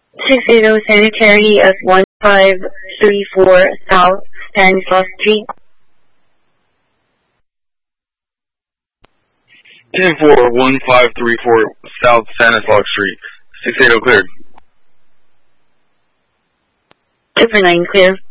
680 Sanitary of 1534 South Stanislaus Street. 10-4-1534 South Stanislaus Street. 680 cleared. 249 clear.